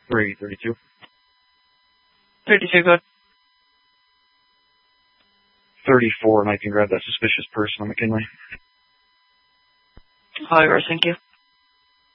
332. 32, good. 34, and I can grab that suspicious person on McKinley. All yours, thank you.